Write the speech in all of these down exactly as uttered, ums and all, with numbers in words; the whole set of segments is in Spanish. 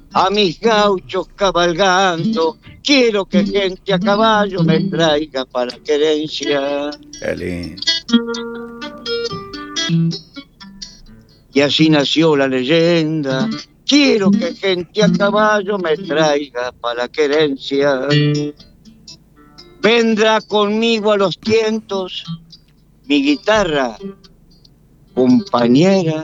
a mis gauchos cabalgando. Quiero que gente a caballo me traiga para querencia. Qué lindo. Y así nació la leyenda. Quiero que gente a caballo me traiga para la querencia. Vendrá conmigo a los tientos mi guitarra, compañera.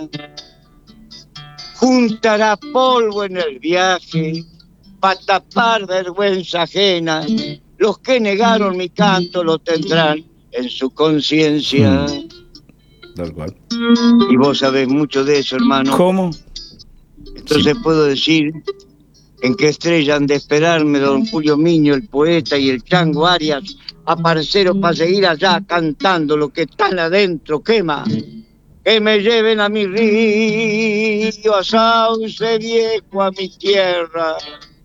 Juntará polvo en el viaje para tapar vergüenza ajena. Los que negaron mi canto lo tendrán en su conciencia. Mm. Tal cual. Y vos sabés mucho de eso, hermano. ¿Cómo? Entonces sí. Puedo decir en qué estrella han de esperarme don Julio Miño, el poeta, y el Chango Arias, apareceros para seguir allá cantando lo que tan adentro quema. Que me lleven a mi río, a Sauce Viejo, a mi tierra.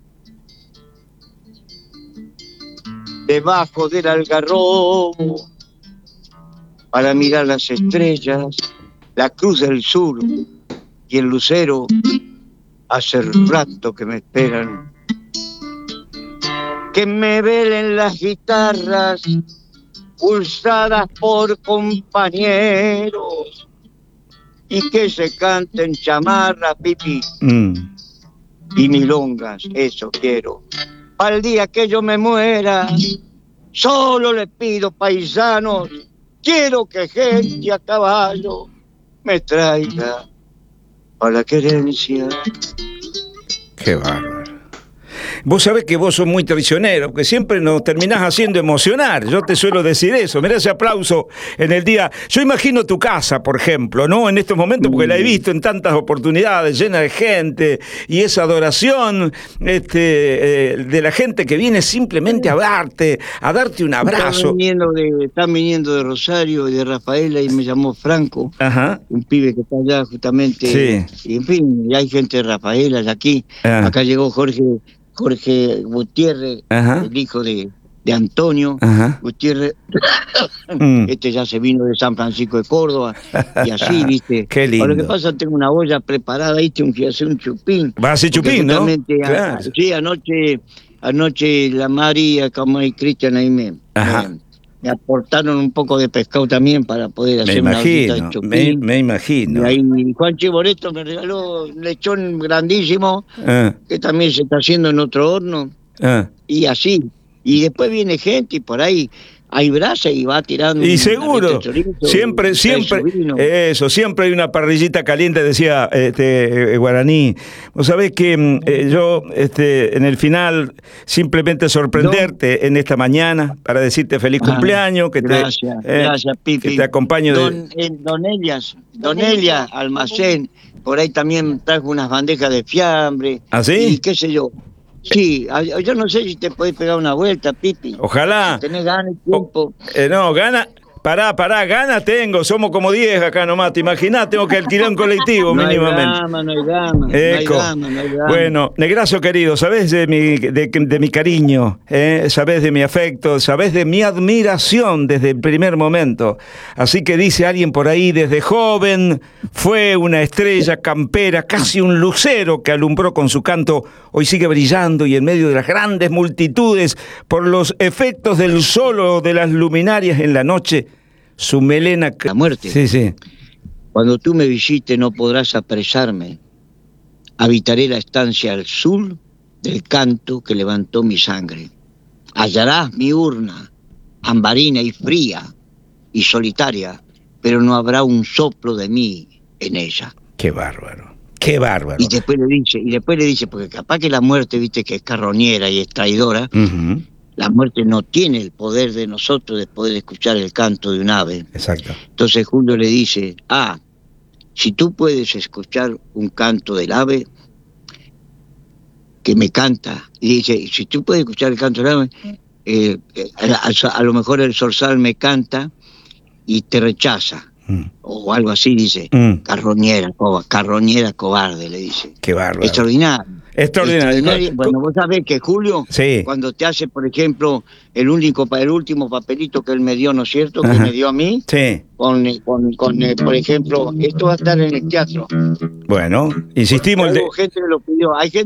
Debajo del algarrobo, para mirar las estrellas, la cruz del sur y el lucero. Hace rato que me esperan. Que me velen las guitarras pulsadas por compañeros y que se canten chamarras, pipi mm. y milongas, eso quiero. Al día que yo me muera, solo le pido, paisanos, quiero que gente a caballo me traiga a la querencia. Qué bárbaro. Vos sabés que vos sos muy traicionero, que siempre nos terminás haciendo emocionar. Yo te suelo decir eso. Mirá ese aplauso en el día. Yo imagino tu casa, por ejemplo, ¿no? En estos momentos, porque la he visto en tantas oportunidades, llena de gente, y esa adoración este, eh, de la gente que viene simplemente a darte, a darte un abrazo. Están viniendo de, están viniendo de Rosario y de Rafaela, y me llamó Franco, Ajá. un pibe que está allá justamente. Sí. Y en fin, y hay gente de Rafaela y aquí. Ah. Acá llegó Jorge... Jorge Gutiérrez, ajá. El hijo de, de Antonio, ajá. Gutiérrez, mm. este ya se vino de San Francisco de Córdoba, y así, ¿viste? Qué lindo. Ahora, lo que pasa, tengo una olla preparada, ahí tengo que hacer un chupín. ¿Vas a hacer chupín, no? Claro. A, sí, anoche, anoche la María, como y Cristian ahí me, me, me aportaron un poco de pescado también para poder hacer me una imagino, ollita de chupín. Me, me imagino. Y ahí Juan Chiboreto me regaló un lechón grandísimo, ah. que también se está haciendo en otro horno, ah. y así. Y después viene gente y por ahí hay brasa y va tirando. Y seguro, chorizo, siempre, siempre, eso, siempre hay una parrillita caliente, decía este, eh, Guaraní. Vos sabés que eh, yo, este, en el final, simplemente sorprenderte no. en esta mañana para decirte feliz ah, cumpleaños, que gracias, te, eh, gracias, Pipi. Que te acompaño. Don, de... eh, don Elias, Don Elias, almacén, por ahí también trajo unas bandejas de fiambre. ¿Ah, sí? Y qué sé yo. Sí, yo no sé si te podés pegar una vuelta, Pipi. Ojalá. Si tenés ganas y tiempo. Eh, no, gana. Pará, pará, gana tengo, somos como diez acá nomás, te imaginás, tengo que alquilar un colectivo no mínimamente. Hay gama, no hay gama, no hay gama, no hay gama. Bueno, Negrazo querido, sabés de mi, de, de mi cariño, eh? sabés de mi afecto, sabés de mi admiración desde el primer momento. Así que dice alguien por ahí, desde joven fue una estrella campera, casi un lucero que alumbró con su canto, hoy sigue brillando y en medio de las grandes multitudes, por los efectos del sol o de las luminarias en la noche, su melena... La muerte. Sí, sí. Cuando tú me visites no podrás apresarme. Habitaré la estancia al sur del canto que levantó mi sangre. Hallarás mi urna, ambarina y fría y solitaria, pero no habrá un soplo de mí en ella. Qué bárbaro, qué bárbaro. Y después le dice, y después le dice, porque capaz que la muerte, viste, que es carroñera y es traidora, uh-huh. La muerte no tiene el poder de nosotros de poder escuchar el canto de un ave. Exacto. Entonces Julio le dice, ah, si tú puedes escuchar un canto del ave que me canta, y dice, si tú puedes escuchar el canto del ave, eh, a, a lo mejor el zorzal me canta y te rechaza. Mm. O algo así, dice, mm. carroñera, coba, carroñera cobarde, le dice. Qué bárbaro. Extraordinario. Extraordinario. Extraordinario. Bueno, vos sabés que Julio, sí. cuando te hace, por ejemplo, el único, el último papelito que él me dio, ¿no es cierto?, que Ajá. me dio a mí, sí. con, con, con eh, por ejemplo, esto va a estar en el teatro. Bueno, insistimos. Hay gente que lo pidió, hay gente